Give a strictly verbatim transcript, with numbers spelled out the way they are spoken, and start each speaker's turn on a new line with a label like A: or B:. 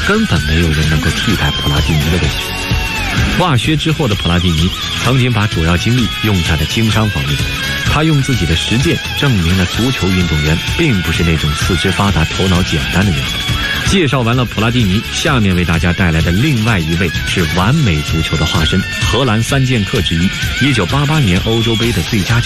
A: 根本没有人能够替代普拉蒂尼的位置。挂靴之后的普拉蒂尼曾经把主要精力用在了经商方面，他用自己的实践证明了足球运动员并不是那种四肢发达、头脑简单的人。介绍完了普拉蒂尼，下面为大家带来的另外一位是完美足球的化身，荷兰三剑客之一，一九八八年欧洲杯的最佳球